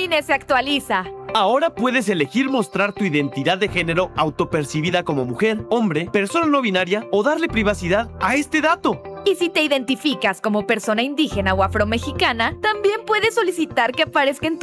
INE se actualiza. Ahora puedes elegir mostrar tu identidad de género autopercibida como mujer, hombre, persona no binaria o darle privacidad a este dato. Y si te identificas como persona indígena o afromexicana, también puedes solicitar que aparezca en tu